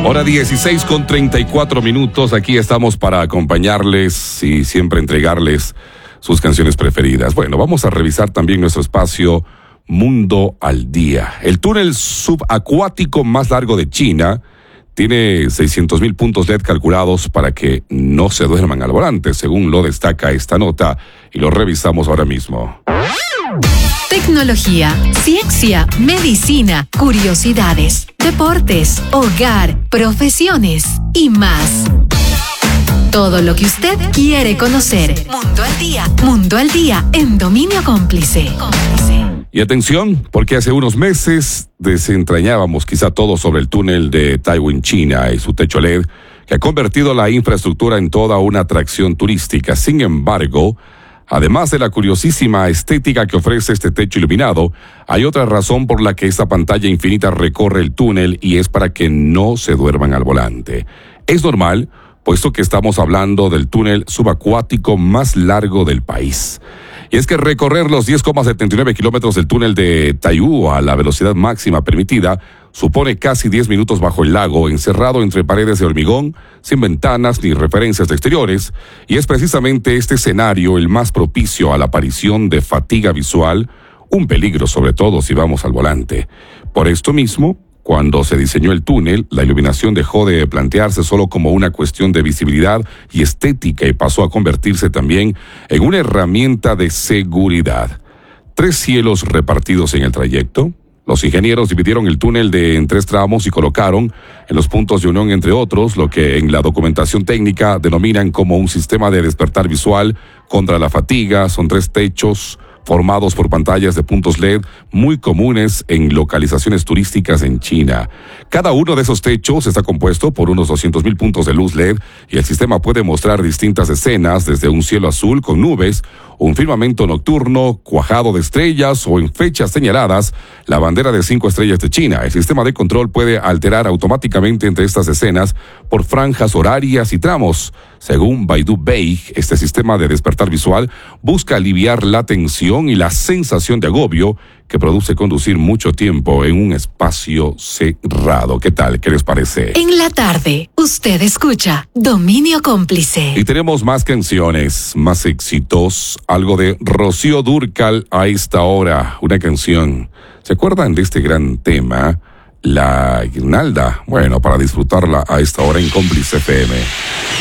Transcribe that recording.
Hora 16:34. Aquí estamos para acompañarles y siempre entregarles sus canciones preferidas. Bueno, vamos a revisar también nuestro espacio Mundo al Día. El túnel subacuático más largo de China tiene 600,000 puntos LED calculados para que no se duerman al volante, según lo destaca esta nota, y lo revisamos ahora mismo. Tecnología, ciencia, medicina, curiosidades, deportes, hogar, profesiones y más. Todo lo que usted quiere conocer. Mundo al Día. Mundo al Día en Dominio Cómplice. Y atención, porque hace unos meses desentrañábamos quizá todo sobre el túnel de Taiwán, China, y su techo LED, que ha convertido la infraestructura en toda una atracción turística. Sin embargo, además de la curiosísima estética que ofrece este techo iluminado, hay otra razón por la que esta pantalla infinita recorre el túnel, y es para que no se duerman al volante. Es normal, puesto que estamos hablando del túnel subacuático más largo del país. Y es que recorrer los 10,79 kilómetros del túnel de Taiwán a la velocidad máxima permitida supone casi 10 minutos bajo el lago, encerrado entre paredes de hormigón, sin ventanas ni referencias exteriores, y es precisamente este escenario el más propicio a la aparición de fatiga visual, un peligro sobre todo si vamos al volante. Por esto mismo, cuando se diseñó el túnel, la iluminación dejó de plantearse solo como una cuestión de visibilidad y estética y pasó a convertirse también en una herramienta de seguridad. 3 cielos repartidos en el trayecto. Los ingenieros dividieron el túnel en 3 tramos y colocaron en los puntos de unión, entre otros, lo que en la documentación técnica denominan como un sistema de despertar visual contra la fatiga. Son 3 techos formados por pantallas de puntos LED muy comunes en localizaciones turísticas en China. Cada uno de esos techos está compuesto por unos 200,000 puntos de luz LED, y el sistema puede mostrar distintas escenas, desde un cielo azul con nubes, un firmamento nocturno cuajado de estrellas, o en fechas señaladas, la bandera de 5 estrellas de China. El sistema de control puede alterar automáticamente entre estas escenas por franjas horarias y tramos. Según Baidu Bei, este sistema de despertar visual busca aliviar la tensión y la sensación de agobio que produce conducir mucho tiempo en un espacio cerrado. ¿Qué tal? ¿Qué les parece? En la tarde, usted escucha Dominio Cómplice. Y tenemos más canciones, más éxitos. Algo de Rocío Dúrcal a esta hora. Una canción. ¿Se acuerdan de este gran tema? La Guirnalda. Bueno, para disfrutarla a esta hora en Cómplice FM.